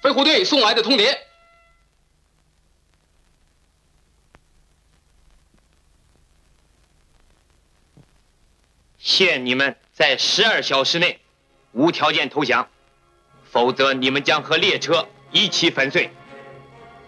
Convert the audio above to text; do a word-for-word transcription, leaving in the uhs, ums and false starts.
卫护队送来的通牒。 限你们在十二小时内无条件投降，否则你们将和列车一起粉碎。